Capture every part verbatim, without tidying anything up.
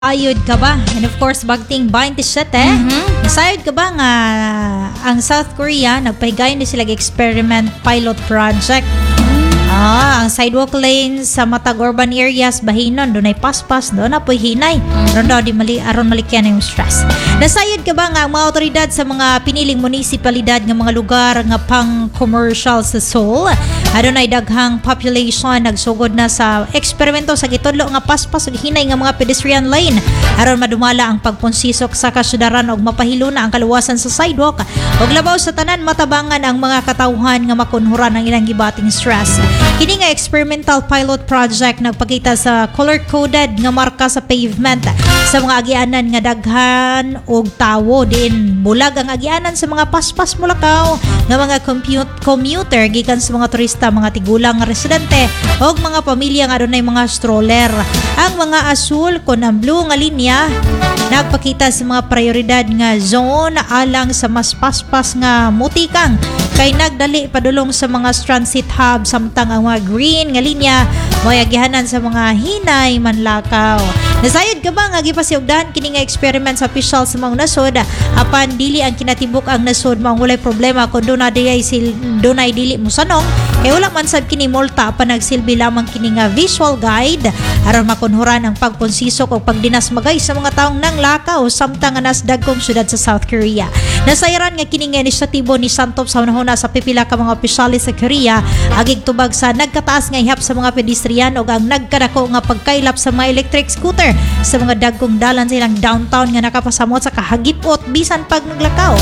Ayod ka ba? And of course, bagting twenty-seven, Mhm. nasayod ka ba nga ang South Korea nagpahigayon na sila experiment pilot project? Ah, ang sidewalk lanes sa matag urban areas bahinon doon ay paspas doon na po'y hinay. Aron daw di mali aron malikyan yung stress. Nasayod ka ba nga ang mga otoridad sa mga piniling munisipalidad nga mga lugar nga pang commercial sa Seoul? Adon ay daghang population nagsugod na sa eksperimento sa gitudlo nga paspas ug hinay nga mga pedestrian lane aron madumala ang pagpunsisok sa kasyudaran ug mapahilo na ang kaluwasan sa sidewalk ug labaw sa tanan matabangan ang mga katawhan nga makunhuran ang ilang gibating stress. Kini nga experimental pilot project nagpakita sa color-coded nga marka sa pavement sa mga agianan nga daghan og tawo din bulag ang agianan sa mga paspas Mulakaw nga mga compute, commuter gikan sa mga turista, mga tigulang nga residente ug mga pamilya nga adunay mga stroller. Ang mga asul kon ang blue nga linya nagpakita sa mga prioridad nga zone alang sa mas paspas nga mutikang kay nagdali padulong sa mga transit hub samtang ang mga green nga linya may agihanan sa mga hinay manlakaw. Nasayod ka ba nga gipasiugdahan kini nga experiment sa official sa mga nasod apan dili ang kinatibuk ang nasod mao walay problema kun dunay dili sil dunay dili mo sanong kay wala man sab kini multa apan nagsilbi lamang kini nga visual guide aron makunhuran ang pagpunsisok o pagdinasmagay sa mga taong nanglakaw samtang nga nas dagkong syudad sa South Korea. Nasayaran nga kini nga inisyatibo ni Santop sa unahuna sa pipila ka mga opisyalis sa Korea agig tubag sa nagkataas nga ihap sa mga pedestrian o ang nagkadako nga pagkailap sa mga electric scooter sa mga dagkong dalan sa ilang downtown nga nakapasamot sa kahagipot bisan pag naglakaw.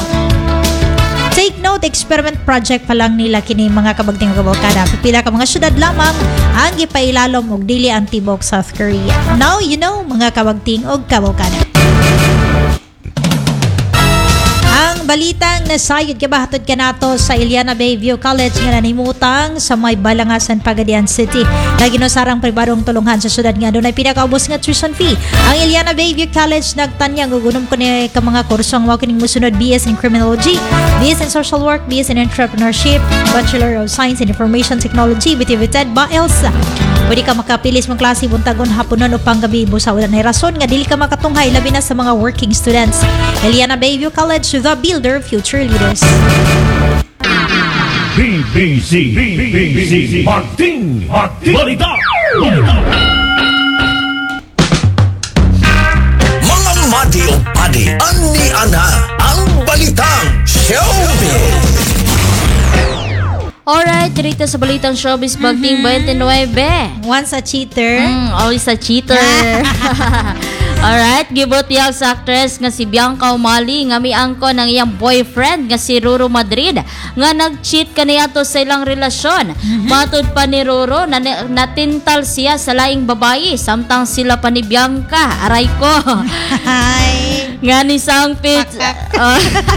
Take note, experiment project pa lang nila kini mga kabagting kabalkada. Pipila ka mga syudad lamang ang gipailalom og dili ang tibok South Korea. Now you know mga kabagting og kabalkada. Ang balitang nasayod ka ba hatod ka nato sa Iliana Bayview College nga nanimutang sa may Balangasan, Pagadian City. Naginusarang pribadong tulunghan sa syudad nga doon ay pinakaubos nga tuition fee. Ang Iliana Bayview College nagtanyang ugunom ko ni ka mga kursong wa kining musunod B S in Criminology, B S in Social Work, B S in Entrepreneurship, Bachelor of Science in Information Technology, B T V T E D, B A E L S. Pwede ka makapilis mong klase buntagon haponon upang gabi busa wala na rason nga dili ka makatunghay labi na sa mga working students. Iliana Bayview College, the builder of future leaders. B B C B B C Martin Martin Balita Balita Mga madi o padi, ani ana ang balitang showbiz. Alright, dito sa Balitang Showbiz Bagting twenty-nine. Once a cheater. Mm, always a cheater. Alright, gibot yang sa actress nga si Bianca Umali nga miangko ng iyang boyfriend nga si Ruro Madrid nga nag-cheat kaniadto sa ilang relasyon. Matod pa ni Ruro na natintal siya sa laing babayi samtang sila pa ni Bianca. Aray ko. Hi. Nga ni Sangpit. Uh,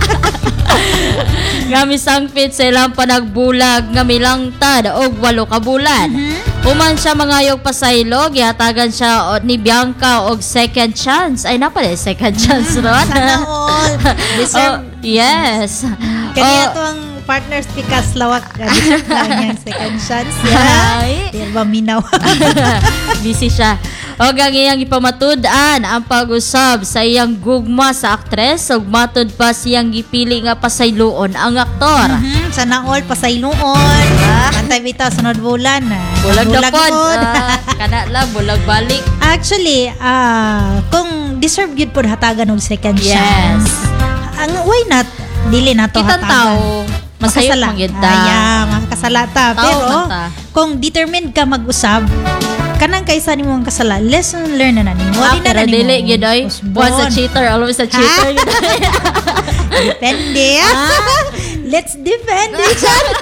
nga mi Sangpit sa ilang panagbulag nga milangtad og walo ka bulan. Mm-hmm. Uman siya mangayog pasaylo, gihatagan siya o, ni Bianca og second chance. Ay napala second chance ron. Sana all. Deserve. Oh, yes. Kaya Oh, to ang partners pikas lawak. Deserve lang yan second chance. Yeah. Di ba minaw? busy siya. O ang iyang ipamatud-an ang pag-usab sa iyang gugma sa aktres ug matud pa siyang gipili nga pasayloon ang aktor. Mm-hmm. Sana all pasayloon. Antay bitaw sunod bulan. Bulag na pod. pod. Ah, kana lang bulag balik. Actually, ah kung deserve gyud pod hatagan og second Yes. chance. Ang why not dili na to Kitang hatagan. tao masayot Makasala. mangyud ta. Aya, makasalata. Tao Pero man ta. kung determined ka mag-usab, kanang kaysa nimo ang kasala, lesson learn na na nimo. Ah, Di na pero na nimo dili gyud ay. usbon. Once a cheater, always a cheater. Depende. Let's defend each other.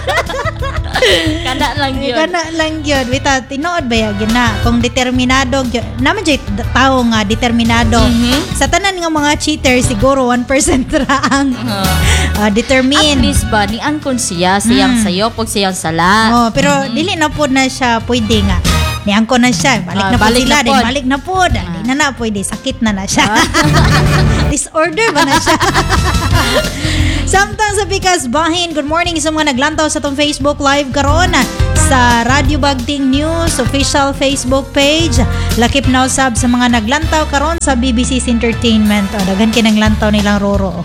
Kana lang yun. Kana lang yun. Wita, tinuod ba yun na? Kung determinado, yun- naman dyan tao nga, determinado. Mhm. Sa tanan nga mga cheater, siguro one percent ra ang uh, At determined. least ba, ni angkon siya, siyang Mm. sayo, pag siyang sala. Oh, pero dili na po na siya pwede nga. Niangko na siya. Balik Ah, na po balik sila. na Di, pod. balik na po. Di na na pwede. Sakit na na siya. Disorder ba na siya? Samtang sa Pikas Bahin, good morning sa mga naglantaw sa tong Facebook Live karon sa Radio Bagting News official Facebook page. Lakip na usab sa mga naglantaw karon sa B B C's Entertainment. O, daghan kinang lantaw nilang Roro.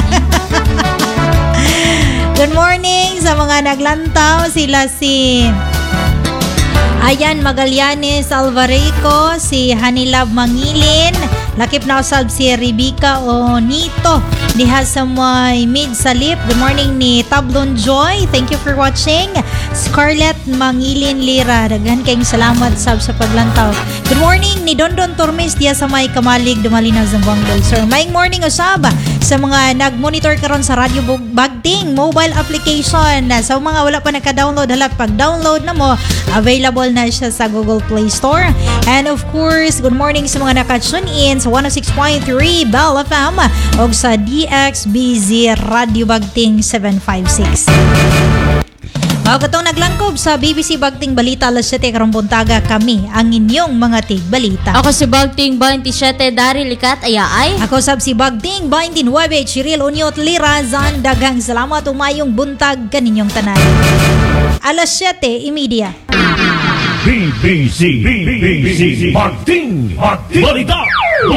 Good morning sa mga naglantaw, sila si Ayan Magallanes Alvareco, si Hanilab Mangilin, lakip na usab si Rebecca Onito diha sa may mid salip. Good morning ni Tablon Joy, thank you for watching. Scarlett Mangilin Lira, daghan kayong salamat sab sa paglantaw. Good morning ni Dondon Tormes diha sa may Kamalig, Dumalinaw, Zamboanga. Sir, may morning usab sa mga nag-monitor karon sa Radio Bagting mobile application. Sa mga wala pa naka-download, hala pag-download na mo, available na siya sa Google Play Store. And of course, good morning sa mga naka-tune in sa one oh six point three Bell F M o sa D X B Z Radio Bagting seven five six. Mga katong naglangkob sa B B C Bagting Balita alas siyete karong buntaga, kami ang inyong mga tig-balita. Ako si Bagting twenty-seven Dari Likat Ayaay. Ako sab si Bagting twenty-nine Chiril Unyot Lirazan. Daghang salamat umayong buntag kaninyong tanan. Alas siyete media. B B C B B C Bagting Bagting Balita.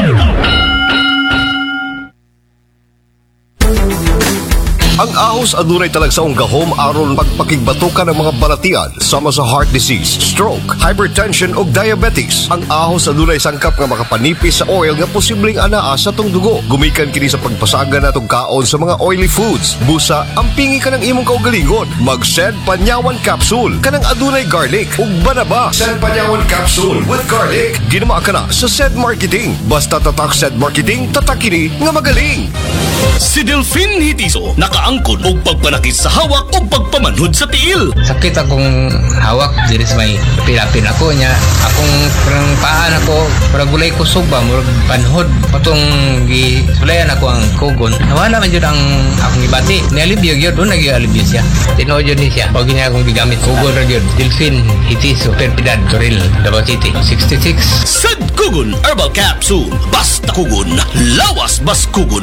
Ang ahos adunay talagsaong gahom aron pagpakigbatukan ng mga balatian sama sa heart disease, stroke, hypertension ug diabetes. Ang ahos adunay sangkap nga makapanipis sa oil nga posibleng anaa sa tong dugo. Gumikan kini sa pagpasaga natong kaon sa mga oily foods. Busa, ampingi ka ng imong kaugalingon. Mag-Sed Panyawan Capsule kanang adunay garlic ug banaba. Sed Panyawan Capsule with garlic. Ginama ka na sa Sed Marketing. Basta tatak Sed Marketing, tatak kini nga magaling. Si Delphine Hitiso nakaangkon og pagpanakit sa hawak o pagpamanhod sa tiil. Sakit akong hawak diri sa may pilapin ako niya. Akong parang paan ako, parang gulay kusog ba, murag panhod. Patong gisulayan ako ang kugon. Nawala man yun ang akong ibati. Nialibyo yun, doon nag-ialibyo siya. Tinood yun siya. Pag niya akong gigamit kugon ra yun. Delphine Hitiso, Perpidad, Toril, Davao City, sixty-six. Sad Kugon Herbal Capsule. Basta kugon, lawas bas kugon.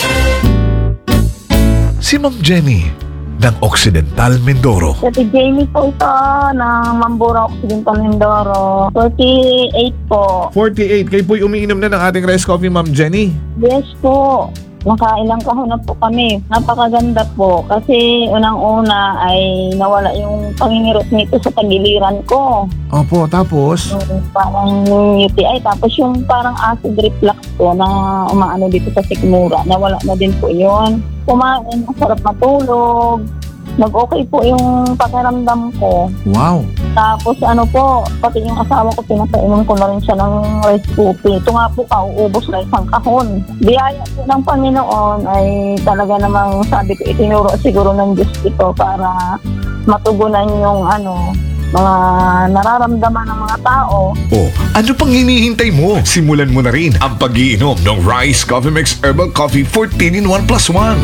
Si Ma'am Jenny ng Occidental Mindoro. Si Jamie po ito ng Mambura Occidental Mindoro. forty-eight po. forty-eight. Kayo po'y umiinom na ng ating rice coffee, Ma'am Jenny. Yes po. Nakailang kahon na po kami. Napakaganda po. Kasi unang-una ay nawala yung pangingirot nito sa tagiliran ko. Opo, tapos? Yung parang U T I. Tapos yung parang acid reflux po na umaano dito sa sikmura. Nawala na din po yun. Kumain, masarap matulog. Nag-okay po yung pakiramdam ko. Wow. Tapos ano po, pati yung asawa ko, pinapainom ko na rin siya ng rice coffee. Ito nga po, kauubos na isang kahon. Biyaya po ng Panginoon ay talaga namang sabi ko, itinuro siguro ng Diyos ito para matugunan yung ano, mga nararamdaman ng mga tao. Oh, ano pang hinihintay mo? Simulan mo na rin ang pag-iinom ng Rice Coffee Mix Herbal Coffee fourteen in one plus one.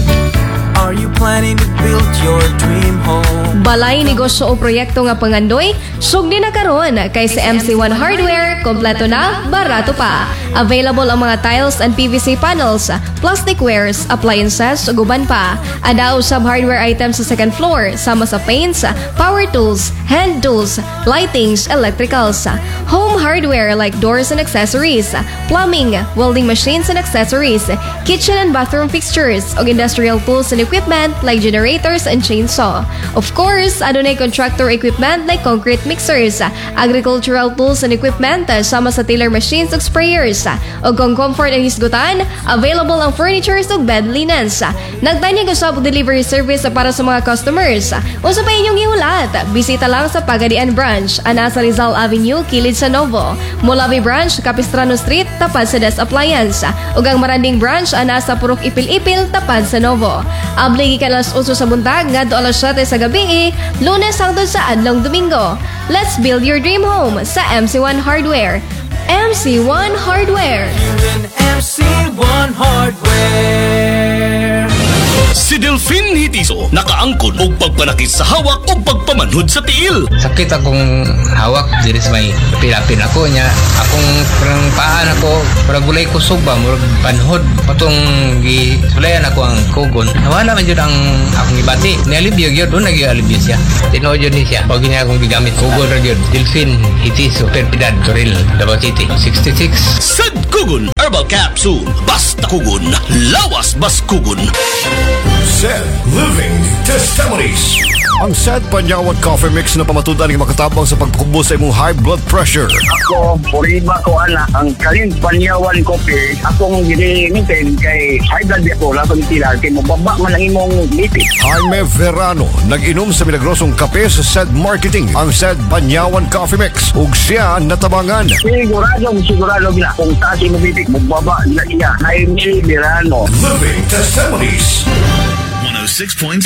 Are you planning to build your dream home? Balay negosyo o proyekto nga pangandoy, sugdi na karon kay sa M C one Hardware, kompleto na, barato pa. Available ang mga tiles and P V C panels, plasticwares, appliances, ug uban pa. Ada usab hardware items sa second floor, sama sa paints, power tools, hand tools, lightings, electricals. Home hardware like doors and accessories, plumbing, welding machines and accessories, kitchen and bathroom fixtures, ug industrial tools and equipment like generators and chainsaw. Of course, adunay contractor equipment like concrete mixers, agricultural tools and equipment, sama sa tiller machines ug sprayers. Ug kung comfort ang hisgutan, available ang furnitures ug bed linens. Nagtanyag usab og delivery service para sa mga customers. Usa pa inyong ihulat, bisita lang sa Pagadian Branch, ana sa Rizal Avenue, kilid sa Novo. Molavi Branch, Capistrano Street, tapad sa Des Appliance. Ug ang Maranding Branch, ana sa Purok Ipil-Ipil, tapad sa Novo. Abli gikan alas eight sa buntag ngadto alas siyete sa gabi, Lunes hangtod sa adlong Domingo. Let's build your dream home sa M C one Hardware. M C one Hardware. In M C one Hardware. Si Delphine Dolphin Hitiso nakaangkon og pagpanakit sa hawak o pagpamanhod sa tiil. Sakit akong hawak diri sa may pilapin ako niya. Akong parang paan ako, parang gulay kusog ba, murag panhod. Patong gisulayan ako ang kugon. Nawala man yun ang akong ibati. Nialibyo yun, doon nag-ialibyo siya. Tinood yun siya. Pag niya akong gigamit kugon ra yun. Dolphin Hitiso, Perpidad, Toril, Davao City, sixty-six. Sad Kugon Herbal Capsule. Basta kugon, lawas bas kugon. Said Living Testimonies. Ang Sad Panyawan Coffee Mix na pamatudan ng makatabang sa pagpakubos sa imong high blood pressure. Ako, puriba ko ana, ang Kalin Panyawan Coffee, akong ginimitin kay high blood ako, laban tila, kay mababa man ang imong lipid. Jaime Verano, nag-inom sa milagrosong kape sa Sad Marketing, ang Sad Panyawan Coffee Mix, ug siya natabangan. Sigurado, sigurado gina, kung taas imong lipid, magbaba na iya. Jaime Verano. Living Testimonies. one oh six point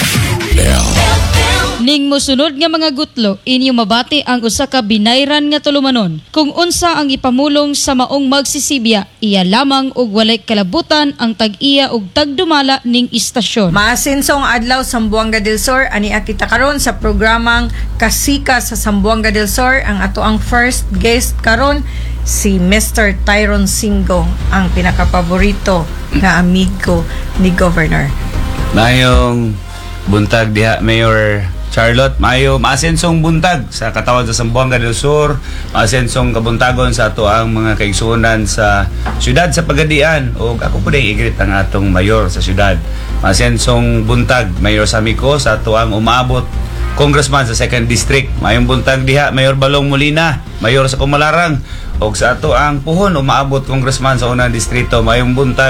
Ning mosunod nga mga gutlo, inyo mabati ang usa ka binayran nga tulumanon. Kung unsa ang ipamulong sa maong magsisibya, iya lamang og walay kalabutan ang tag-iya og tagdumala ning istasyon. Maasinsong adlaw Sambuanga del Sur, ani kita karon sa programang Kasika sa Sambuanga del Sur. Ang ato ang first guest karon si Mister Tyrone Singo, ang pinakapaborito nga amigo ni Governor. Mayong buntag diha Mayor Charlotte, mayo maasensong buntag sa katawan sa Sambuanga del Sur, maasensong kabuntagon sa ato ang mga kaigsuonan sa syudad sa Pagadian, o ako po din igrit ang atong mayor sa syudad. Maasensong buntag Mayor Samico sa ato ang umaabot congressman sa second district. Mayong buntag diha Mayor Balong Molina, mayor sa Kumalarang, o sa ato ang puhon umaabot congressman sa unang distrito. Mayong buntag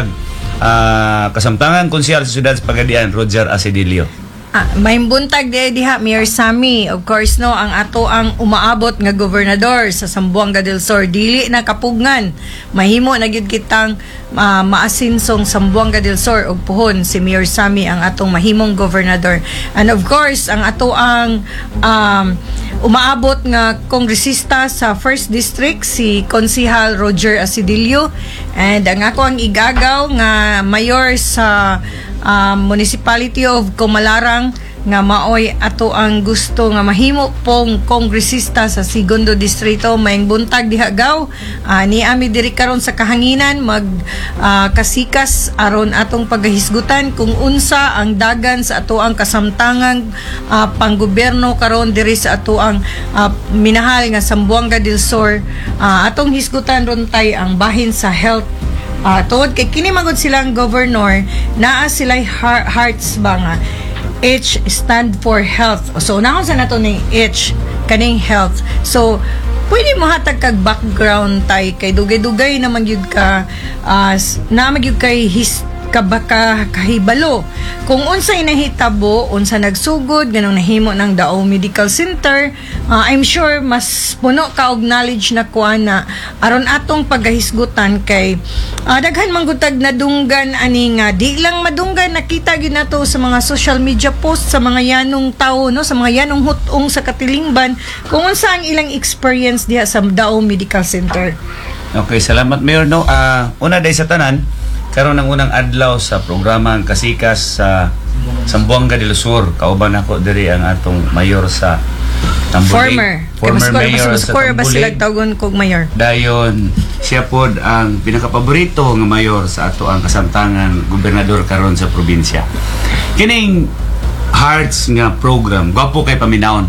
uh, kasamtangan konsyal sa syudad sa Pagadian, Roger Asedilio. Ah, may buntag di diha Mayor Sammy, of course no, ang ato ang umaabot nga gobernador sa Sambuanga del Sur, dili na kapugngan, mahimo na gyud kitang uh, maasinsong Sambuanga del Sur og puhon si Mayor Sammy ang atong mahimong gobernador. And of course ang ato ang um, umaabot nga kongresista sa first district si Konsihal Roger Asedilio, and ang ako ang igagaw nga mayor sa Um, Municipality of Kumalarang nga maoy ato ang gusto nga mahimo pong kongresista sa segundo distrito. Mayang buntag diha gaw, uh, ni ami diri karon sa kahanginan mag uh, kasikas aron atong pagahisgutan kung unsa ang dagan sa ato ang kasamtangang uh, panggobyerno karon diri sa ato ang uh, minahal nga Sambuanga del Sur. Uh, atong hisgutan ron tay ang bahin sa health. Uh, tuod kay kini magod silang governor, naa sila'y heart, hearts ba nga H stand for health. So naon sa nato ning H kaning health. So pwede mo hatag kag background tay kay dugay-dugay naman gyud ka uh, na magyud kay his kabaka kahibalo kung unsay nahitabo, unsa nagsugod ganong nahimo ng Dao Medical Center. uh, I'm sure mas puno ka og knowledge na kuan na aron atong pagahisgutan kay uh, daghan manggutag na dunggan ani nga di lang madunggan, nakita gyud nato sa mga social media post sa mga yanong tao no, sa mga yanong hutong sa Katilingban kung unsa ang ilang experience diha sa Dao Medical Center. Okay, salamat Mayor no. Uh, una day sa tanan, karon ang unang adlaw sa programang Kasikas sa Sambuanga del Sur. Kauban ako diri ang atong mayor sa Tambulig. Former. Former mayor sa Tambulig. Ba sila Tambulig. tawgon kog mayor? Dayon, siya pod ang pinakapaborito nga mayor sa ato ang kasamtangan gobernador karon sa probinsya. Kining Hearts nga program, gwapo kay paminawon.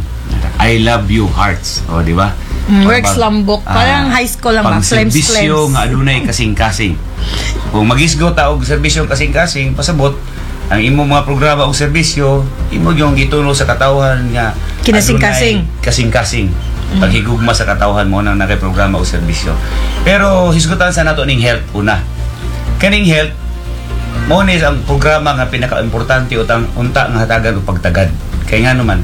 I love you Hearts. O, di ba? Mm, works lambok. Parang high school lang ba? Flames, Pang-serbisyo nga adunay kasing-kasing. Kung magisgo ta og serbisyo kasing-kasing, pasabot ang imo mga programa og serbisyo, imo yung gituno sa katawhan nga kinasing-kasing. Kasing-kasing. Mm. Paghigugma sa katawhan mo nang nakay programa og serbisyo. Pero hisgutan sa nato ning health una. Kaning health mo ni ang programa nga pinaka-importante utang unta nga hatagan og pagtagad. Kay nga naman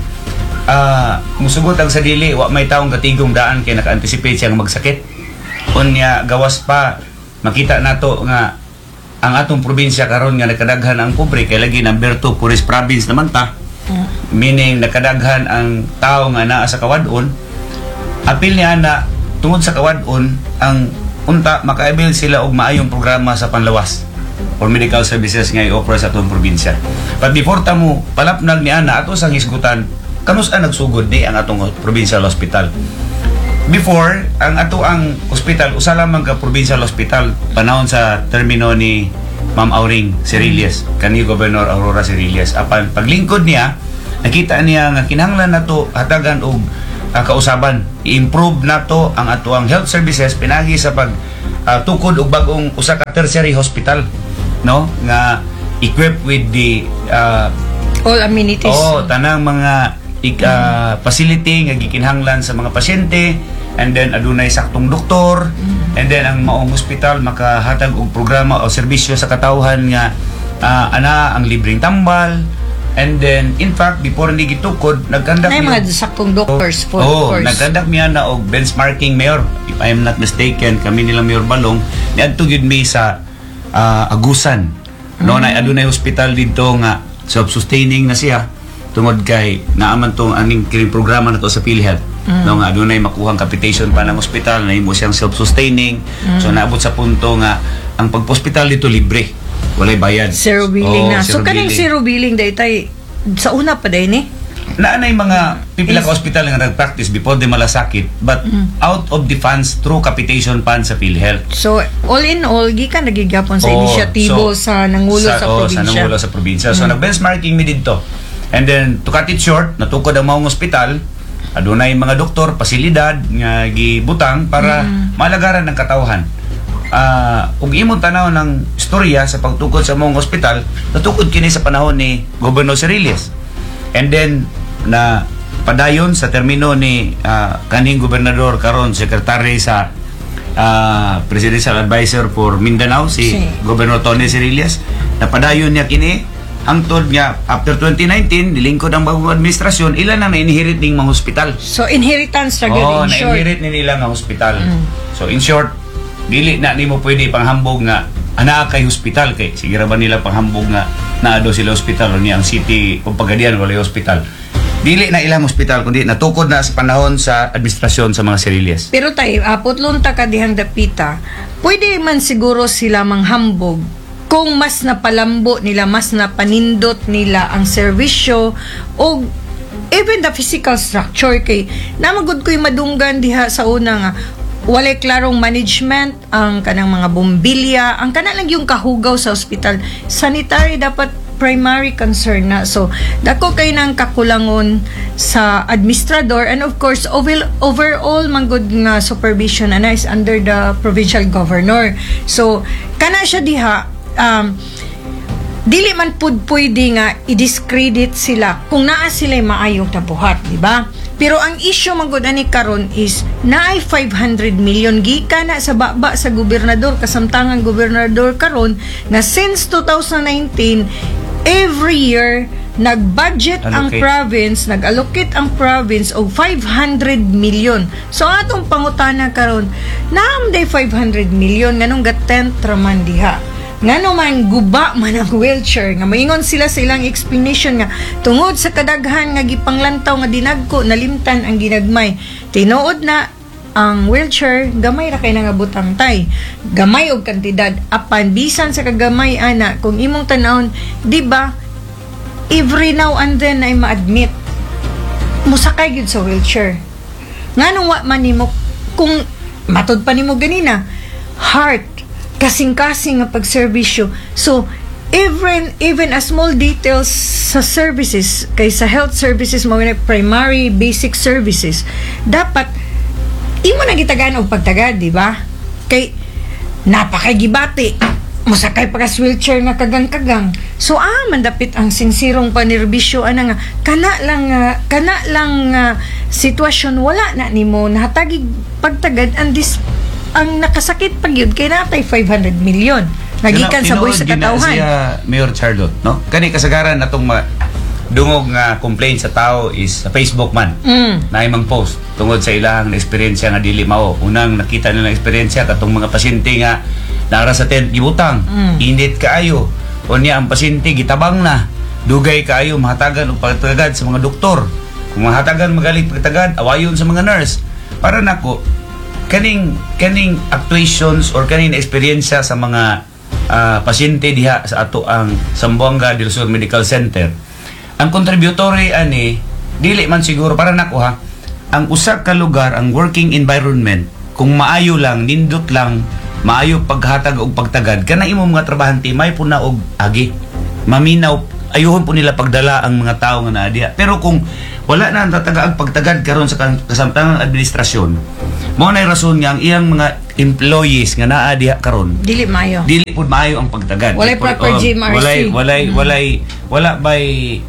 ah uh, musubot ang sa dili wa may taong katigong daan kay naka-anticipate siyang magsakit. Unya gawas pa makita nato nga ang atong probinsya karon nga nakadaghan ang pobre kay lagi number two poorest province naman ta. Mm. Meaning nakadaghan ang tao nga naa sa kawadon. Apil niya na tungod sa kawadon ang unta makaabil sila og maayong programa sa panlawas. or medical services nga i-offer sa atong probinsya. But before ta mo palapnag ni ana ato sang hisgutan kanus ang nagsugod ni ang atong provincial hospital. Before, ang ato ang hospital, usa lamang ka provincial hospital, panahon sa termino ni Ma'am Auring Cirillas, kani Governor Aurora Cirillas. Apan paglingkod niya, nakita niya nga kinahanglan nato hatagan og uh, kausaban, i-improve nato ang ato ang health services pinagi sa pag uh, tukod og bagong usa ka tertiary hospital, no? Nga equipped with the uh, all amenities. Oh, tanang mga uh, facility nga gikinahanglan sa mga pasyente, and then adunay saktong doktor, mm-hmm. and then ang maong hospital makahatag og programa o serbisyo sa katawhan nga uh, ana ang libreng tambal, and then in fact before ni gitukod nagkandak ay mga saktong doctors for oh, course. nagkandak miya na og benchmarking mayor, if I am not mistaken, kami nila Mayor Balong niadto gyud mi sa uh, Agusan, no, mm-hmm. na adunay hospital dito nga self-sustaining na siya tungod kay naaman tong aning kining programa nato sa PhilHealth. Mm. No, nga adunay makuhang capitation pa ng ospital, na imo siyang self-sustaining. Mm. So naabot sa punto nga ang pag-hospital dito libre, walay bayad, zero billing oh, na. Zero so kaning billing. Zero billing daytay sa una pa day ni naanay mga pipila ka hospital nga nag-practice before di malasakit, but mm. out of the funds through capitation fund sa PhilHealth. So all in all gikan nagigapon sa oh, inisyatibo so, sa nangulo sa, sa oh, probinsya. Sa nangulo sa probinsya. Mm. So nag-benchmarking mi dito. And then to cut it short, natukod ang maong hospital, adunay mga doktor, pasilidad nga gibutang para mm. malagaran ng katawhan. Uh, kung imong tanaw ng istorya sa pagtukod sa maong hospital, natukod kini sa panahon ni Governor Cirillas. And then na padayon sa termino ni uh, kaning gobernador karon secretary sa uh, presidential advisor for Mindanao si sí. Governor Tony Cirillas, napadayon niya kini hangtod nga after twenty nineteen nilingkod ang bagong administrasyon, ilan ang na-inherit ning mga hospital. So inheritance ra gyud oh, in short. na-inherit ni nila nga hospital. Mm. So in short, dili na nimo pwede panghambog nga ana kay hospital kay sige ra ba nila panghambog nga naado sila hospital o niya ang city o Pagadian wala hospital. Dili na ilang hospital kundi natukod na sa panahon sa administrasyon sa mga Cirillas. Pero tay apot lunta ka dihang dapita, pwede man siguro sila manghambog kung mas napalambo nila, mas napanindot nila ang serbisyo o even the physical structure kay namagod ko'y madunggan diha sa una nga walay klarong management ang kanang mga bombilya, ang kana lang yung kahugaw sa ospital. Sanitary dapat primary concern na. So, dako kay nang kakulangon sa administrador, and of course over, overall manggod nga supervision ana is under the provincial governor. So, kana siya diha um, dili man pud pwede nga i-discredit sila kung naa sila maayong nabuhat, di ba? Pero ang issue manggod ani karon is naay five hundred million gikan na sa baba sa gobernador, kasamtangan gobernador karon na since twenty nineteen every year nag-budget ang province, nag-allocate ang province og five hundred million. So atong pangutana karon, naam day five hundred million nganong gatent raman diha. Ngano man guba man ang wheelchair nga moingon sila sa ilang explanation nga tungod sa kadaghan nga gipanglantaw nga dinagko nalimtan ang ginagmay. Tinuod na ang wheelchair gamay ra kay nga butang tay. Gamay og kantidad apan bisan sa kagamay ana kung imong tan-awon, di ba? Every now and then ay ma-admit musakay gyud sa wheelchair. Nganong wa man nimo kung matud pa nimo ganina heart kasing-kasing nga pagserbisyo. So, even, even a small details sa services, kay sa health services, mga primary, basic services, dapat, imo na gitagaan o pagtagad, di ba? Kay, napakagibati, musakay pa kas wheelchair nga kagang-kagang. So, ah, mandapit ang sinsirong panirbisyo, ana nga, kana lang, uh, kana lang uh, sitwasyon, wala na nimo, nahatagig pagtagad, and this ang nakasakit pag yun kay natay five hundred million nagikan sa buhay sa katawhan. Siya Mayor Charlotte, no? Kani kasagaran natong ma- dungog nga complaint sa tao is sa Facebook man. Mm. Na imong post tungod sa ilang eksperyensya nga dili mao. Unang nakita nila eksperyensya katong mga pasyente nga nara sa tent gibutang, mm. init kaayo. O niya ang pasyente gitabang na, dugay kaayo mahatagan og pagtagad sa mga doktor. Kung mahatagan magaling pagtagad, awayon sa mga nurse. Para nako kaning kaning actuations or kaning experience sa mga ah, pasyente diha sa ato ang Zamboanga del Sur Medical Center. Ang contributory ani dili man siguro para nako ha. Ang usa ka lugar, ang working environment, kung maayo lang, nindot lang, maayo paghatag og pagtagad, kana imo mga trabahante may puna og agi. Maminaw, ayuhon po nila pagdala ang mga tao nga naa diha. Pero kung wala na ang tataga ang pagtagad karon sa kasamtangang administrasyon, mao nay rason nga ang iyang mga employees nga naa diha karon Dili mayo. dili pud maayo ang pagtagad. Walay proper Oh, G M R C. Walay walay Mm. walay wala bay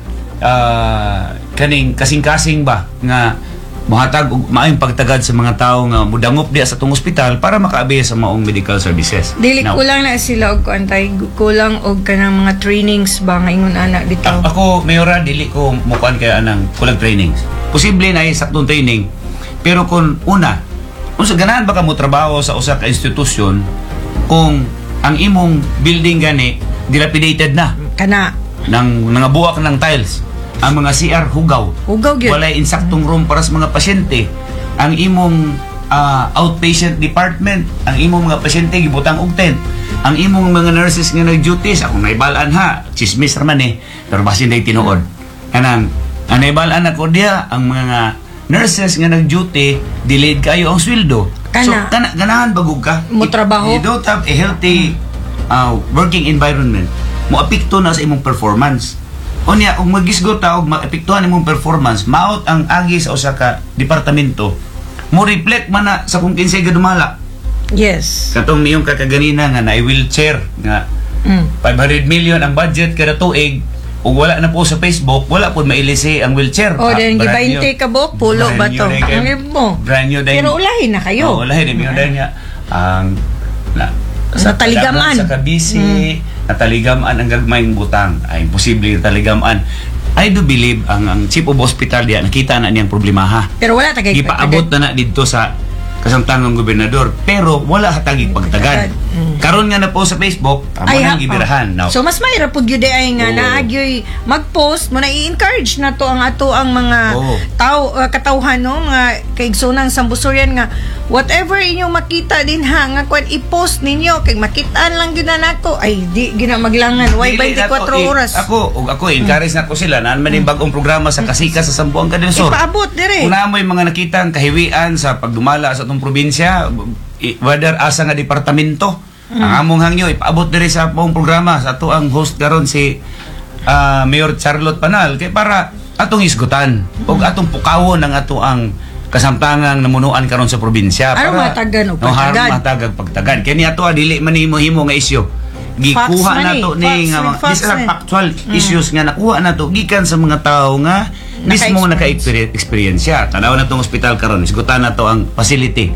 ah, kaning kasing-kasing ba nga mohatag og maayong pagtagad sa mga tao nga mudangop diha sa tong ospital para makaabi sa maong medical services. Dili Now, kulang na sila og kuantay, kulang og kanang mga trainings ba nga ingon anak dito. Ako, Mayora, dili ko mukuan kaya anang kulang trainings. Posible na saktong training. Pero kung una, kung sa ganahan ba ka mo trabaho sa usa ka institusyon, kung ang imong building gani dilapidated na, kana ng mga buwak ng tiles, ang mga C R hugaw, hugaw gyud, walay insaktong room para sa mga pasyente, ang imong ah, outpatient department, ang imong mga pasyente gibutang og tent, ang imong mga nurses nga nag-duties, ako naibalaan ha, chismis raman eh, pero basin day tinuod. Kanang, ang naibalaan ako diya, ang mga nurses nga nag-duty, delayed kayo ang sweldo. Kana. So, kana, ganahan bagog ka. Mo trabaho. You don't have a healthy uh, working environment. Mo apekto na sa imong performance. O niya, kung magisgot ta og maapektuhan imong performance, maot ang agi sa usa ka departamento, mo reflect man na sa kung kinsay gadumala. Yes. Katong niyong kakaganina nga na wheelchair nga Mm. five hundred million ang budget kada tuig, ug wala na po sa Facebook, wala po mailisi ang wheelchair. O, Ah, then brand new. gibainte ka bok, pulo ba Brand new to? na kayo. Ang mo. Brand new din. Pero ulahin na kayo. Oo, ulahin na dahil nga ang na, Nataligamaan. sa kabisi, nataligamaan ang gagmayng butang. Ay imposible nataligamaan. I do believe ang ang chief of hospital diya nakita na niyang problema ha. Pero wala tagay Gipaabot na na dito sa kasamtangang gobernador, pero wala hatagig pagtagad. Karon nga na po sa Facebook, amo Ay, nang ha- gibirahan. Now, So mas mayra pud gyud ay nga Oo. naagyoy mag-post mo na i-encourage na to ang ato ang mga Oo. tao uh, katawhan no mga kaigsunan sambusoyan nga whatever inyong makita din ha nga kung i-post ninyo kay makitaan lang gyud na nato ay di gina maglangan way dili na twenty-four to, eh, oras. Ako, ug ako encourage na ko sila na man yung bagong programa sa Kasika sa Zamboanga del Sur. Ipaabot dire. Una mo yung mga nakitang kahiwian sa pagdumala sa itong probinsya, i- whether asa nga departamento, Mm. ang among hangyo, ipaabot diri sa pong programa sa ato ang host karon si ah, Mayor Charlotte Panal, kay para atong isgutan, o atong pukawon ang ato ang kasamtangang namunuan karon sa probinsya. Aron para matagan o no, pagtagad. aron matagag pagtagan. Kaya ni ato dili man himo-himo nga isyu. Gikuha Facts man nato eh. ni Facts nga with mga facts these are eh. factual Mm. issues nga nakuha nato gikan sa mga tao nga mismo naka-experience. Tanaw na tong ospital karon, isgutan na to ang facility.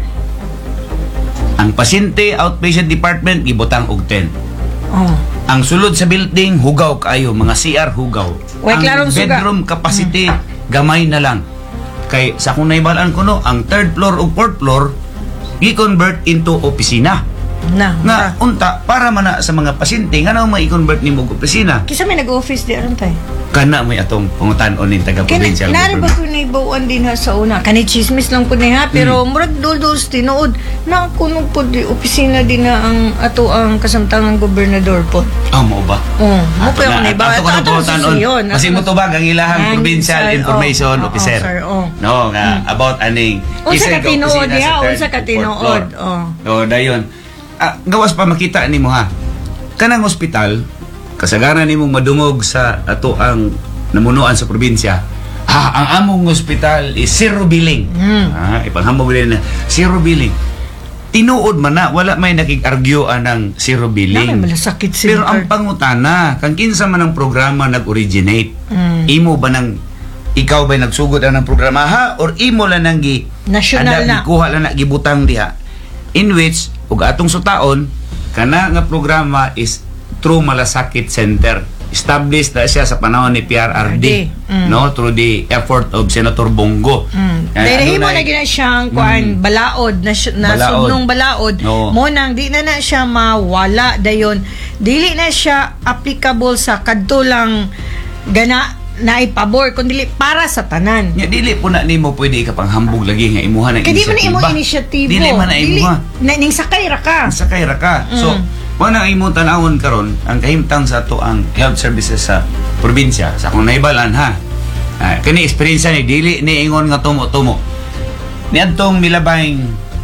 Ang pasyente outpatient department gibutang og tent. Oh. Ang sulod sa building hugaw kayo, mga C R hugaw. Way Ang klarong suga. bedroom capacity gamay na lang. Kay sa kung naibalaan ko no, ang third floor o fourth floor gi-convert into opisina. Na. Nga unta para man na sa mga pasyente nga na mai-convert nimo og opisina. Kisa may nag-office di aron tay. Kana may atong pangutan-on ning taga Kaya provincial nari ba government. ko na ibawaan din ha sa una? Kani chismis lang po niya ha, pero murag dulduls tinuod na kuno po di opisina din na ang ato ang kasamtangang gobernador po. Ah, mo ba? Oh, mo pa yung naiba. Ato ko ng pangutan-on. Kasi mo tubag ang ilahang Ang provincial sir, information oh, officer. oh, sir, oh. No, nga about aning Unsa isig ka tinuod opisina diha, third unsa ka to fourth floor. tinuod. Oh. Oh, dayon. Ah, gawas pa makita nimo ha. Kanang ospital, kasagaran nimong madungog sa ato ang namunuan sa probinsya. Ah, ang among ospital is zero billing. Mm. Ah, ipanghambog din na zero billing. Tinuod man na, wala may nakig-argue anang zero billing. Nakay malasakit sila. Pero ang pangutana, kang kinsa man ang programa nag-originate, Mm. imo ba nang ikaw ba nagsugod ang programa ha or imo lang nang gi National na. gikuha lang na gibutang diha, in which ug atong sutaon kana nga programa is through Malasakit Center, established na siya sa panahon ni P R R D, Mm. no, through the effort of Senator Bongo. Mm. Kaya Dahil ano mo na- na gina siyang kuan balaod na, sy- na Balaod. sudnong balaod Oo. mo nang di na na siya mawala dayon dili na siya applicable sa kadtulang gana na ipabor kundi para sa tanan. Nya dili po na nimo pwede ka panghambog lagi nga imuha ng Kaya di man na imo inisyatiba. inisyatibo. Dili man na Dili- imuha. na ning sakay ra ka. Sakay ra ka. So, Mm. Wala ang imong tanawon karon ang kahimtang sa ato ang health services sa probinsya sa akong naibalan ha. Ah, kani experience ni dili ni ingon nga tumo-tumo. Niadtong milabayng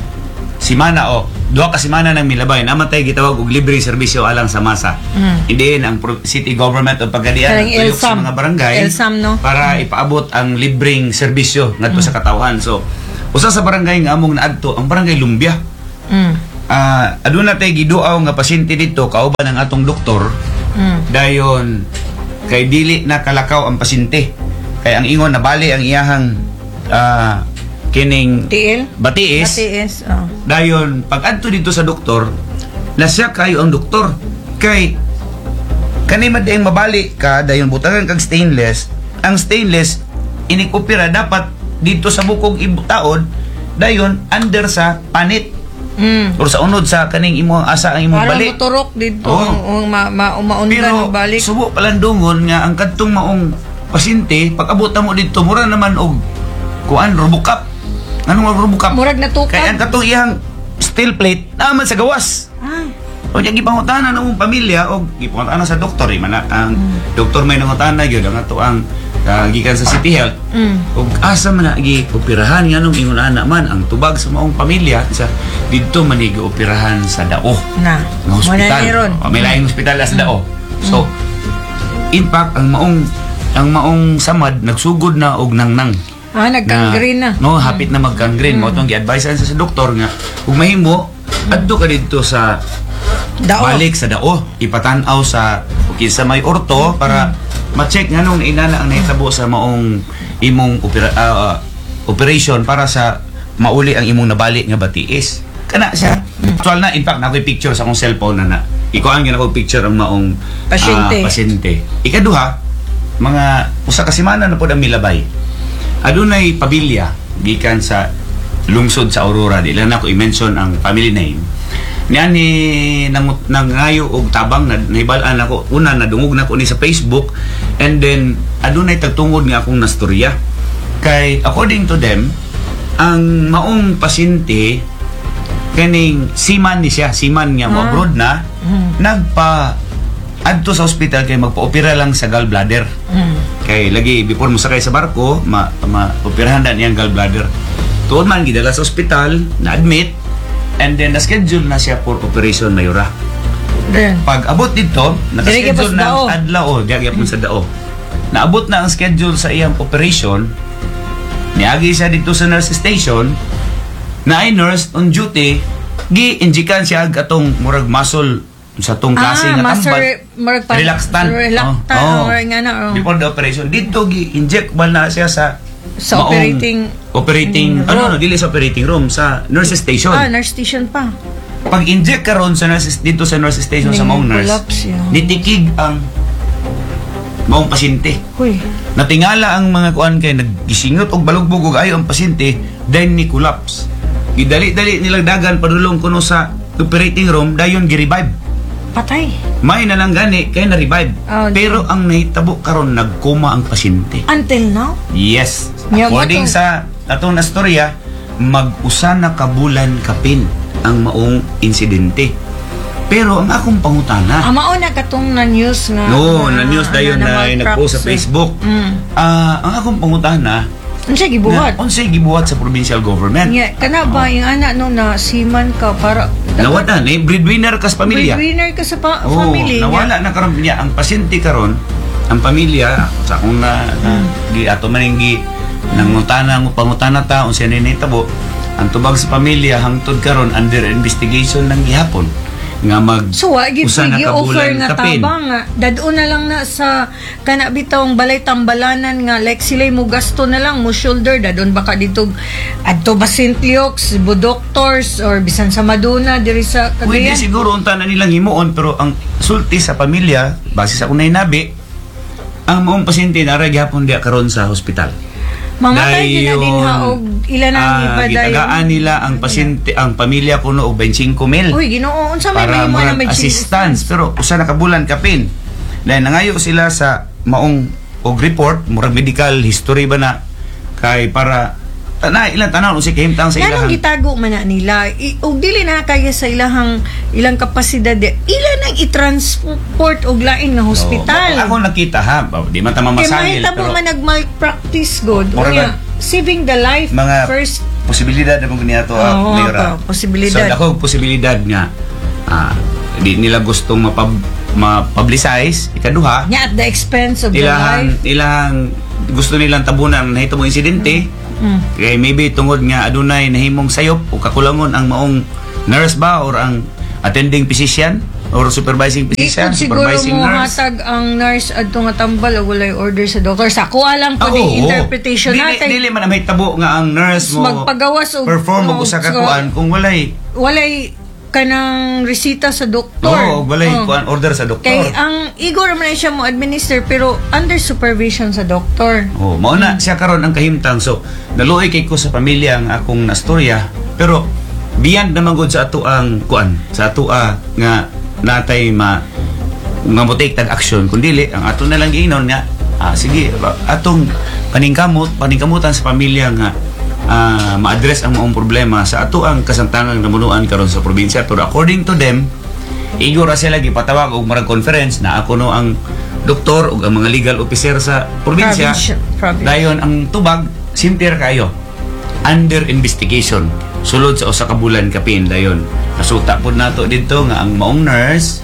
simana o duha ka semana ng milabay namatay gitawag og libre serbisyo alang sa masa. Mm. Hindi ang pro- city government o pagadian Karang tuyok sa Elsam. mga barangay Elsam, no? para ipaabot ang libreng serbisyo ngadto sa katawhan. So usa sa barangay nga among naadto ang barangay Lumbia. Mm. Ah, aduna tay giduaw nga pasyente dito kauban ang atong doktor. Mm. Dayon kay dili nakalakaw ang pasyente. Kay ang ingon nabali ang iyahang ah, kining Tiil? batiis. Batiis, oh. Dayon pag adto dito sa doktor, nasya kayo ang doktor. Kay kani madayang mabali ka dayon butangan kag stainless. Ang stainless inikopira dapat dito sa bukog ibutaon dayon under sa panit. Mm. Or sa unod sa kaning imo asa ang imong Parang bali. motorok dito Oo. ang ang ma, ma, umaundan Pero ang balik. subo palandungon nga ang kadtong maong pasyente pag abot mo dito mura naman og kuan rubukap. Anong nga rubukap? Murag natukap. Kaya ang katong iyang steel plate naman sa gawas. Ay. O yung gipangutanan ng pamilya o gipangutanan sa doktor eh, man ang Mm. doktor may nangutanan gyud ang ato ang uh, gikan sa City Health. Mm. Og asa man na gi-operahan nganong ingon ana man ang tubag sa maong pamilya sa didto man gi-operahan sa Dao Na. nga hospital. Wala ni ron. O, may laing hospital sa Dao. So in fact ang maong ang maong samad nagsugod na og nangnang. Ah, nagkangreen na. No, hapit na magkangreen. Mo tong gi-advise sa sa doktor nga ug mahimo adto ka dito sa Dao. balik sa Dao, ipatan-aw sa okay, sa may orto para ma-check nganong inana ang nahitabo sa maong imong opera, ah, operation para sa mauli ang imong nabali nga batiis. Kana siya. Actual na, in fact, na ako'y picture sa akong cellphone na na. Ikaw ang ginako picture ang maong Pasyente. ah, pasyente. Ikaduha, mga usa ka semana na po ang milabay. Adunay pabilya gikan sa lungsod sa Aurora. Di lang ako i-mention ang family name. Niyan ni nang nangayo og tabang na nahibalaan ako. Una nadungog na ko ni sa Facebook and then adunay tagtungod nga akong nastorya. Kay according to them, ang maong pasyente kaning siman ni siya, siman nga mo Ah. abroad na, Mm. nagpa adto sa ospital kay magpa-opera lang sa gallbladder. Mm. Kay lagi before mo sakay sa barko, ma ma-operahan na niyang gallbladder. Tuod man gidala sa ospital, na-admit, and then na-schedule na siya for operation mayora. Then, Pag abot dito, Dirige pa naka-schedule sa Dao. na adlaw, diagya po sa Dao. Naabot na ang schedule sa iyang operation, niagi siya dito sa nurse station, na ay nurse on duty, gi-injikan siya ag atong murag muscle sa tong klase ah, nga master, tambal. murag pa, Relaxtant. Relaxtant. Oh, oh. Or nga na, oh. Before the operation, dito gi-inject ba na siya sa Sa maong operating- operating Mm, ano room. no dili sa operating room sa nurse station. Ah, nurse station pa. Pag inject karon sa nurse dito sa nurse station sa Ning maong nurse, collapse yun. nitikig ang maong pasyente. Huy. Natingala ang mga kuan kay naggisingot og balugbog og ayo ang pasyente, then ni collapse. Gidali-dali nilang dagan padulong kuno sa operating room dayon gi-revive. Patay. May na lang gani kay na-revive. Oh, Pero ang nahitabo karon nagkoma ang pasyente. Until now? Yes. Yeah, According mato- sa atong nastorya, mag-usa na kabulan kapin ang maong insidente. Pero ang akong pangutana, Ah, mauna katong na news nga. no, na news dayon na, malpractice. nag-post sa Facebook. Mm. Ah, ang akong pangutana, Unsa gibuhat? na unsay gibuhat sa provincial government? Nga, kana ba yung anak no na siman ka para Nawala na, eh, breadwinner ka sa pamilya. breadwinner ka sa pa- Oo, family. nawala na karon niya ang pasyente karon, ang pamilya sa akong na, na gi ato man yung gi nangutana ng pangutana ta unsa ni nitabo ang tubag sa pamilya hangtod karon under investigation ng gihapon nga mag So, wa gid usa na sige offer kabulan nga kapin. tabang nga. Dadun na lang na sa kana bitawng balay tambalanan nga like sila mo gasto na lang mo shoulder dadun baka dito adto ba Saint Luke's, Cebu Doctors or bisan sa Maduna diri sa Pwede Cagayan. siguro unta na nilang himuon pero ang sulti sa pamilya base sa unay nabi ang maong pasyente nara gihapon diya karon sa hospital. Mamatay din na din ha og ila nang ah, ipadayon. gitagaan nila ang pasyente ang pamilya kuno og twenty-five mil. Uy, Ginoo, unsa may para may murag may assistance pero usa na kabulan kapin dahil nangayo sila sa maong og report murag medical history ba na kay para na ilang tanaw si kahimtang sa Ganong ilahang gitago man na nila. I, og dili na kaya sa ilahang ilang kapasidad. Ilan ang i-transport og lain nga hospital. Oh, ako nakita ha, di man ta mamasangil kaya mahita mo man nag-malpractice good. Mura Unya, ba- saving the life mga first. posibilidad na mga niya to, ah, Oo, Mayra. pa, posibilidad. So ako posibilidad nga ah, di nila gustong mapab ma-publicize ikaduha Nya at the expense of the ilang life. ilang gusto nilang tabunan na hito mo insidente. Mm. Kaya maybe tungod nga adunay nahimong sayop o kakulangon ang maong nurse ba or ang attending physician or supervising physician, Ikot siguro supervising mo nurse. hatag ang nurse adto nga tambal o walay order sa doktor. Sa kuha lang po Oo, yung interpretation dili, natin. Dili man may tabo nga ang nurse mo Magpagawas o perform mo sa kakuan kung walay walay kanang resita sa doktor. Oo, walay Oh. kuan order sa doktor. Kay ang igor man siya mo administer pero under supervision sa doktor. Oh, mao na siya karon ang kahimtang. So, naluoy kay ko sa pamilya ang akong nastorya, pero beyond naman gud sa ato ang kuan, sa ato ah, nga natay ma nga mo take tag action kundi ang ato na lang giinon nga ah, sige ba- atong paningkamot paningkamutan sa pamilya nga ah, ma-address ang maong problema sa ato ang kasamtangang namunuan karon sa probinsya. Pero according to them, igor ra sila gipatawag og marag conference na ako no ang doktor ug ang mga legal officer sa probinsya. Provincia- province. Dayon ang tubag simple kayo. Under investigation. Sulod sa usa ka bulan kapin dayon. Nasuta pud nato dito nga ang maong nurse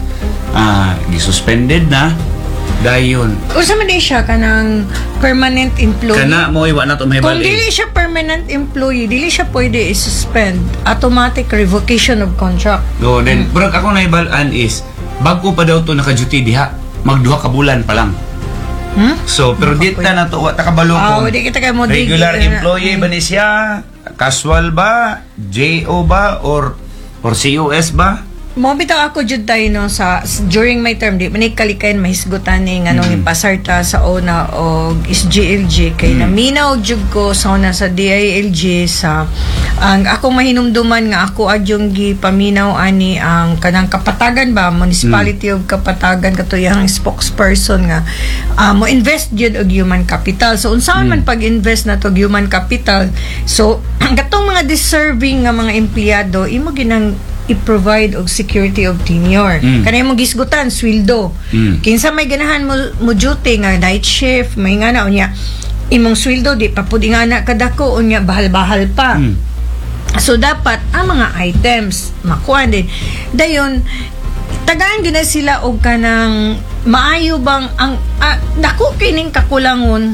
ah gisuspended na dayon. Usa man di siya kanang permanent employee. Kana mo iwa na to may Kung bali. dili siya permanent employee, dili siya pwede i-suspend. Automatic revocation of contract. Go then brag ako na ibalan is bago pa daw to naka-duty diha magduha ka bulan pa lang. Hmm? So pero dito na to wa ta kabalo Ah, kung di kita kay mo dig- regular eh, employee ba ni siya, casual ba, J O ba or or C O S ba? Mo bitaw ako jud tayo no sa during my term di man kalikayan mahisgutan ni nganong Mm. ipasarta sa ona og S G L G kay Mm. naminaw jud ko sa una sa D I L G sa ang ako mahinumduman nga ako adyong gipaminaw ani ang kanang Kapatagan ba Municipality of Kapatagan katuyang spokesperson nga ah, mo invest jud og human capital. So unsaon man pag-invest na to og human capital. So ang katong mga deserving nga mga empleyado imo ginang i-provide og security of tenure. Mm. Kanay mo gisgutan sweldo. Mm. Kinsa may ganahan mo, mo duty nga night shift, may nga na unya imong sweldo di pa pud nga na kadako unya bahal-bahal pa. Mm. So dapat ang mga items makuha din. Dayon tagaan gyud na sila og kanang maayo bang ang ah, dako kining kakulangon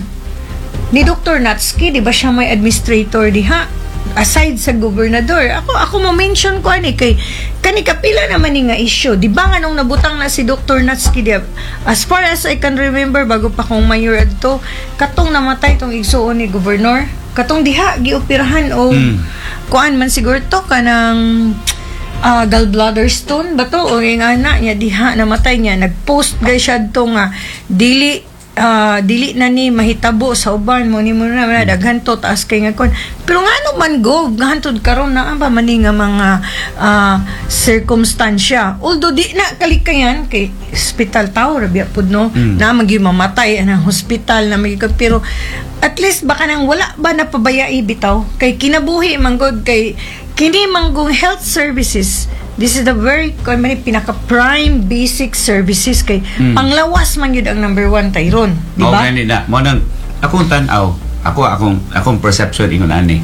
ni Doctor Natsky, di ba siya may administrator diha? Aside sa gobernador, ako ako mo mention ko ani kay kani kapila naman ni nga issue. Di ba nga nung nabutang na si Doctor Natsky diha, as far as I can remember bago pa kong mayor adto, katong namatay tong igsuon ni gobernador, katong diha gioperahan o Mm. kuan man siguro to kanang uh, gallbladder stone ba to o yung anak niya diha namatay niya nagpost guys siya to nga dili uh, dili na ni mahitabo sa uban mo ni mo na na daghan to taas kay nga kon pero ngano man go gahantod karon na ang ba man ni nga mga uh, circumstansya although di na kalikayan kay hospital tao rabi pud no Mm. na magi mamatay anang hospital na magi pero at least baka nang wala ba napabayai bitaw kay kinabuhi manggod kay kini manggong health services. This is the very many pinaka prime basic services kay Mm. panglawas man gyud ang number one Tyrone, di Mao ba? gani na. Mo nang akong tan-aw, ako akong akong perception ingon ani.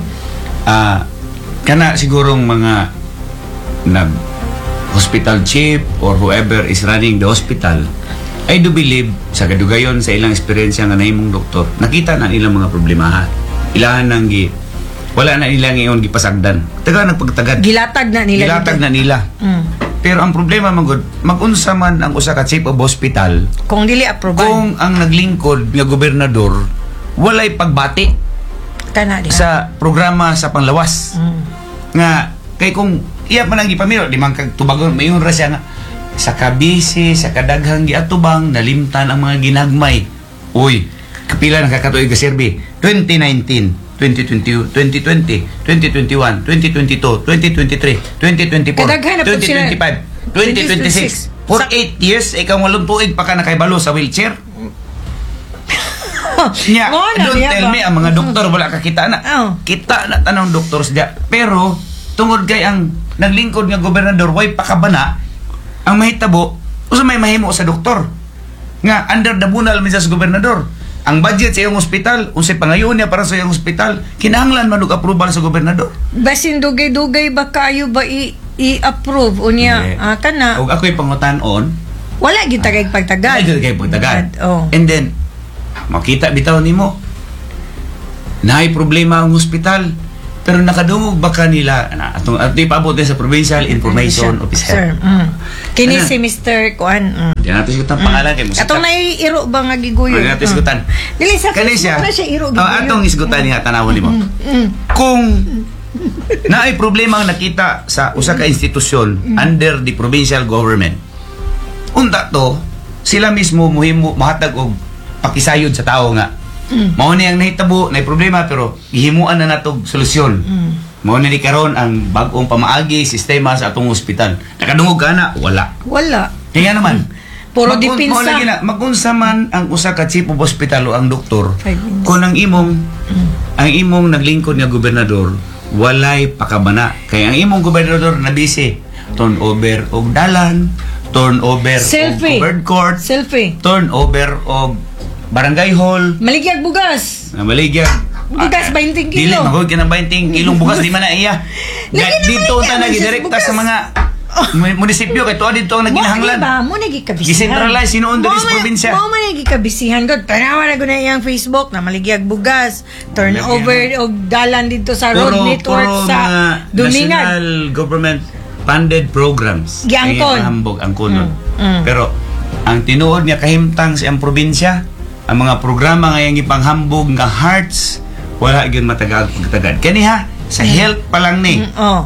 Ah, kana sigurong mga nag hospital chief or whoever is running the hospital, I do believe sa kadugayon sa ilang experience nga nahimong doktor, nakita na ilang mga problema. Ilahan nang gi wala na nila ngayon gipasagdan. Taga nagpagtagad. Gilatag na nila. Gilatag dito. na nila. Mm. Pero ang problema man gud, mag-unsa man ang usa ka chief of hospital Kung dili aproban kung ang naglingkod nga gobernador walay pagbati kana diha. sa programa sa panglawas. Mm. Nga kay kung iya man ang gipamiro di man kag tubagon mayon ra siya nga sa kabisi sa kadaghang giatubang nalimtan ang mga ginagmay. Uy, kapila nakakatuig ka serbi twenty nineteen, twenty twenty, twenty twenty, twenty twenty-one, twenty twenty-two, twenty twenty-three, twenty twenty-four, Kadaghan na po twenty sila. twenty-five, twenty twenty-six. For Sa- eight years ikaw walong tuig pa ka nakaibalo sa wheelchair. Nya, Mo na don't niya tell ba? me ang mga doktor wala ka kita na. Oh. Kita na tanong doktor siya. Pero tungod kay ang naglingkod nga gobernador way pakabana ang mahitabo usa may mahimo sa doktor. Nga under the bunal mi sa gobernador. Ang budget sa iyong ospital, unsay pangayon niya para sa iyong ospital, kinahanglan man og approval sa gobernador. Basin dugay-dugay ba kayo ba i- i-approve unya Eh, ah, kana Og ako'y pangutan-on, wala gyud tagay pagtagad. ay kay pagtagad. Oh. And then makita bitaw nimo naay problema ang ospital pero nakadungog ba kanila na atong ato ipaabot din sa provincial information Sir, officer. mm. Kini Ano? si Mister Kuan. Mm. Di natin sigutan pangalan kay musika. Atong naiiro ba nga giguyo? Di natin sigutan. Dili sa Kani siya. na siya iro Oh, atong isgutan niya tanawon nimo. Mm. Kung naay problema ang nakita sa usa ka institusyon under the provincial government. Unta to, sila mismo muhimo mahatag og pakisayod sa tao nga. Mm. Mao ni ang nahitabo, naay problema pero gihimuan na natog solusyon. Mm. Mao ni karon ang bag-ong pamaagi sistema sa atong ospital. Nakadungog ka na, wala. Wala. Kaya naman, Puro magun- dipinsa. mao lagi na, magunsa man ang usa ka chief of hospital o ang doktor, Five minutes. kung ang imong ang imong naglingkod nga gobernador walay pakabana kay ang imong gobernador na busy turnover og dalan, turnover og Selfie. covered court, Selfie. turnover og barangay hall, Maligyag bugas. na maligya. Bugas twenty Dili kilo. magod ka ng twenty kilong bugas di man na iya. Lagi na Dito maligya, ta may nagidirekta bugas. sa mga mu- munisipyo kay tuwa dito ang naginahanglan. Mo ba mo nagikabisihan. Gicentralize sinuon diri sa probinsya. Mo man nagikabisihan gud. Tanawa na gud na iyang Facebook na maligyag bugas, turnover og dalan dito sa road Puro, network puro sa mga Dumingan. national government funded programs. Giangkon. Ay, hambog ang kunon. Mm, mm. Pero ang tinuod niya kahimtang sa ang probinsya, ang mga programa nga yang ipanghambog nga hearts wala gyud matagag pagtagad. Kani ha sa health pa lang ni. Mm, oh.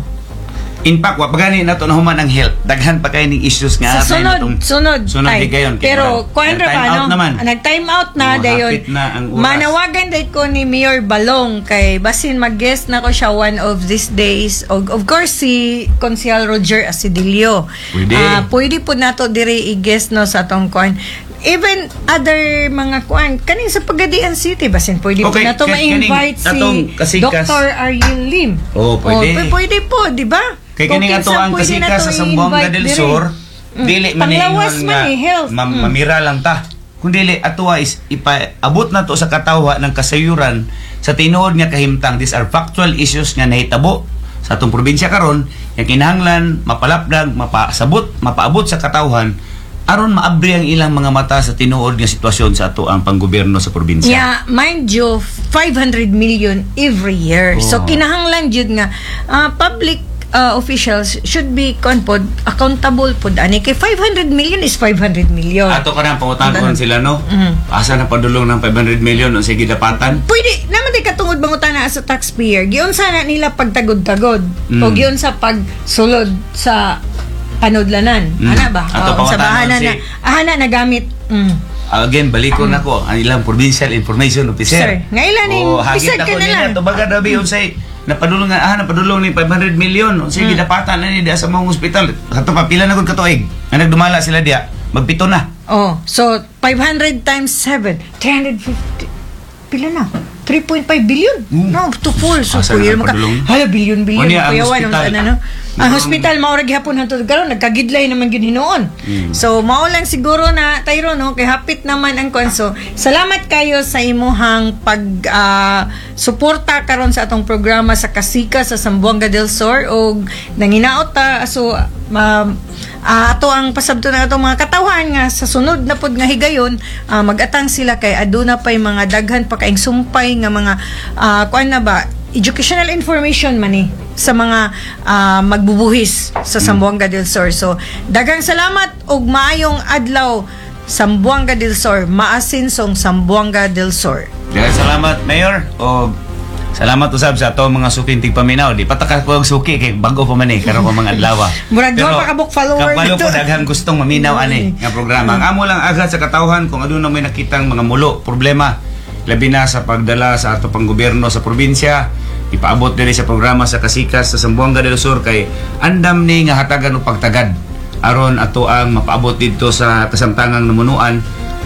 In fact, wa pa gani nato na human ang health. Daghan pa kay ning issues nga Sa atay sunod, natong- sunod. sunod tay. di gayon. Pero kuan ra Nag-time ba out no? naman. Nag-time out na Oh, dayon. hapit na ang oras. Manawagan dahil ko ni Mayor Balong kay basin mag-guest na ko siya one of these days. Og of course si Consial Roger Asidilio. Pwede. Ah, pwede po nato diri i-guest no sa tong kuan. Even other mga kuan kaning sa Pagadian City basin pwede po Okay, nato kan- ma-invite kaning atong si kasikas. Doctor Ariel Lim. Oh, pwede. Oh, pwede po, di ba? Kay kaning Kung ato kinsa ang pwede kasika nato sa Zamboanga i-invite del diri. Sur, Mm. dili man Panglawas ingon man nga eh, health. ma- Mm. mamira lang ta. Kung dili ato is ipaabot na to sa katawha ng kasayuran sa tinuod nga kahimtang. These are factual issues nga nahitabo sa atong probinsya karon nga kinahanglan mapalapdag, mapasabot, mapaabot sa katawhan aron maabri ang ilang mga mata sa tinuod nga sitwasyon sa ato ang panggobyerno sa probinsya. Yeah, mind you, five hundred million every year. So, Oh. kinahanglan jud nga ah, public ah, officials should be kon pod accountable pod ani kay five hundred million is five hundred million. Ato ka na pangutangon sila no? Mm. Asa na padulong ng five hundred million o sige dapatan? Pwede naman di katungod bangutana sa taxpayer. Giyon sana nila pagtagod-tagod Mm. o giyon sa pagsulod sa panudlanan. Mm. Ana ba? Ato Oo, sa pangutanon bahana si- na ahana na gamit. Mm. Again, balikon nako ang ilang provincial information officer. Sir, nga ilan ning Oh, hagit pisag ka ako na nila lang. to baga dabi unsay napadulong nga ah napadulong ni five hundred million unsay Mm. gidapatan na ni diha sa mga ospital. Kato pa pila na gud katuig. Nga nagdumala sila diha. Magpito na. Oh, so five hundred times seven, three hundred fifty. Pila na? three point five billion? No, to four. So, Asa kuya na maka. padulong? Hala, billion, billion. O niya, ang Kuyawan, hospital. ano, ano. Ang hospital, maurag hapon na to. Karon nagkagidlay naman yun hinoon. Mm. So, mao lang siguro na, Tayro, no, kay hapit naman ang konso. Salamat kayo sa imuhang pag ah, suporta karon sa atong programa sa Kasika sa Zamboanga del Sur o nanginaot ta. So, ma, ah, ato ang pasabto na atong mga katawhan nga sa sunod na pod nga higayon ah, magatang sila kay aduna pay mga daghan pa kaing sumpay nga mga uh, kuan na ba educational information man eh sa mga ah, magbubuhis sa Zamboanga del Sur. So daghang salamat og maayong adlaw Zamboanga del Sur, maasinsong Zamboanga del Sur. Daghang salamat Mayor o salamat usab sa ato mga sukintig paminaw. Di pataka ko og suki kay bago pa man eh karon pa mga adlaw. Murag duha pa ka book follower kapalo dito. po daghang gustong maminaw ani nga programa. Ang amo lang agad sa katawhan kung aduna may nakitang mga mulo problema labi na sa pagdala sa ato pang gobyerno sa probinsya ipaabot diri sa programa sa Kasikas sa Zamboanga del Sur kay andam ni nga hatagan og pagtagad aron ato ang mapaabot didto sa kasamtangang namunuan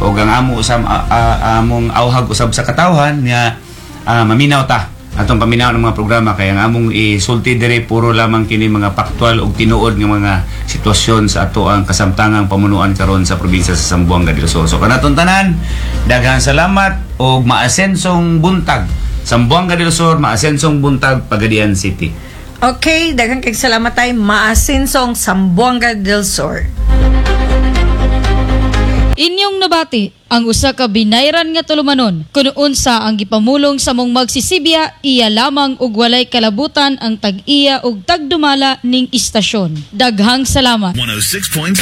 o ang amo usab a- a- among awhag usab sa katawhan nga ah, maminaw ta atong paminaw ng mga programa kay ang among isulti diri puro lamang kini mga paktual ug tinuod nga mga sitwasyon sa ato ang kasamtangang pamunuan karon sa probinsya sa Zamboanga del Sur. So kanaton tanan, daghang salamat og maasensong buntag Zamboanga del Sur, maasensong buntag Pagadian City. Okay, daghang kay salamat tay maasinsong Zamboanga del Sur. Inyong nabati ang usa ka binayran nga tulumanon kun unsa ang gipamulong sa mong magsisibya iya lamang ug walay kalabutan ang tag-iya ug tagdumala ning istasyon. Daghang salamat. one oh six point